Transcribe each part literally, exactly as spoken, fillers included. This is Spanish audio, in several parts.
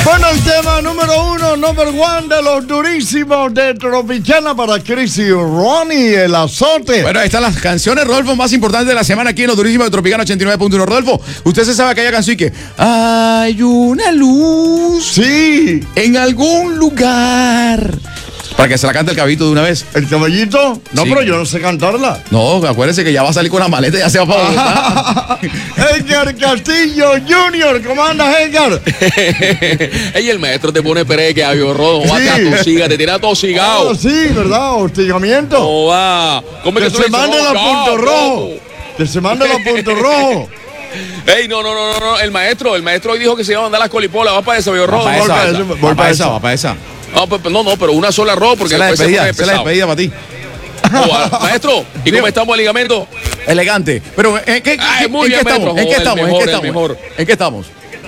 Bueno, el tema número uno, number one de los durísimos de Tropicana para Crazy Ronnie, el azote. Bueno, ahí están las canciones, Rodolfo, más importantes de la semana aquí en los durísimos de Tropicana ochenta y nueve punto uno. Rodolfo, usted se sabe aquella canción y que hay una luz. Sí. En algún lugar. Para que se la cante el caballito de una vez. ¿El caballito? No, Sí. pero yo no sé cantarla. No, acuérdense que ya va a salir con la maleta y ya se va para Bogotá. Edgar Castillo junior, ¿cómo andas, Edgar? Ey, el maestro te pone pereque, Avio Rodo. Va, Sí. te atosiga, te tira tosigado. Oh, sí, ¿verdad? Hostigamiento. ¿Cómo va? ¿Cómo es Que tú se dices? mande No, la ya, punto rojo. loco. Que se mande la punto rojo. Ey, no, no, no, no, no. El maestro, el maestro hoy dijo que se iba a mandar las colipolas. Va para eso, Avio Rodo. Va para Voy para esa, eso, va voy para para esa, esa. va para esa. No, pues, no, no, pero una sola rojo porque Esa es la después se despedida, pone esa es la pesado. despedida para ti. Oh, ah, maestro, ¿y cómo estamos, ligamento? Elegante. Pero, ¿en qué, Ay, muy en bien, qué estamos? maestro. ¿En qué Oh, el estamos? ¿En mejor, qué el estamos? mejor. ¿En qué estamos?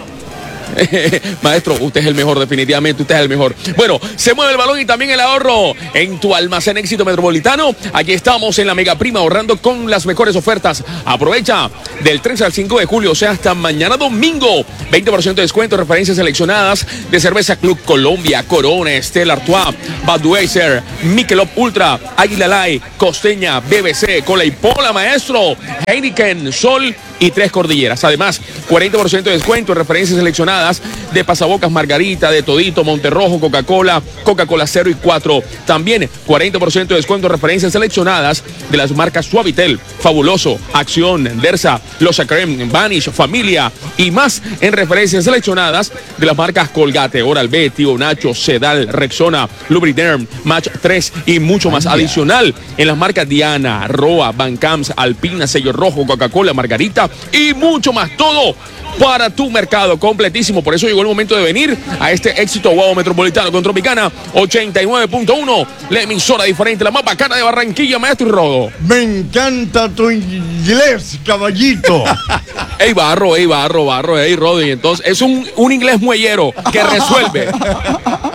Maestro, usted es el mejor, definitivamente, usted es el mejor. Bueno, se mueve el balón y también el ahorro en tu almacén Éxito Metropolitano. Aquí estamos en la Mega Prima ahorrando con las mejores ofertas. Aprovecha del tres al cinco de julio, o sea, hasta mañana domingo. veinte por ciento de descuento, referencias seleccionadas de cerveza Club Colombia, Corona, Stella Artois, Budweiser, Michelob Ultra, Águila Light, Costeña, B B C, Cola y Pola, maestro, Heineken, Sol y Tres Cordilleras. Además, cuarenta por ciento de descuento en referencias seleccionadas de Pasabocas, Margarita, de Todito, Monterrojo, Coca-Cola, Coca-Cola cero y cuatro. También cuarenta por ciento de descuento en referencias seleccionadas de las marcas Suavitel, Fabuloso, Acción, Dersa, Los Creme, Vanish, Familia y más en referencias seleccionadas de las marcas Colgate, Oral-B, Tío Nacho, Sedal, Rexona, Lubriderm, Match tres y mucho más. Adicional en las marcas Diana, Roa, Bancams, Alpina, Sello Rojo, Coca-Cola, Margarita y mucho más. Todo para tu mercado completísimo. Por eso llegó el momento de venir a este éxito wow metropolitano con Tropicana ochenta y nueve punto uno, la emisora diferente, la más bacana de Barranquilla, maestro y Rodo. Me encanta tu inglés, caballito. Ey, barro, ey, barro, barro, ey, Rodo. Y entonces es un, un inglés muellero que resuelve.